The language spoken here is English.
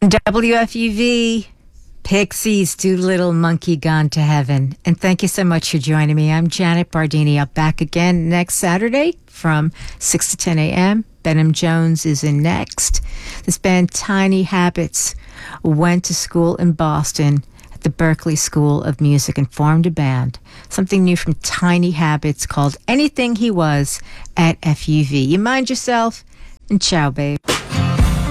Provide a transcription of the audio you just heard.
WFUV, Pixies, Doolittle Monkey Gone to Heaven. And thank you so much for joining me. I'm Janet Bardini. I'll back again next Saturday from 6 to 10 a.m. Benham Jones is in next. This band, Tiny Habits, went to school in Boston at the Berklee School of Music and formed a band. Something new from Tiny Habits called Anything He Was at FUV. You mind yourself, and ciao, babe.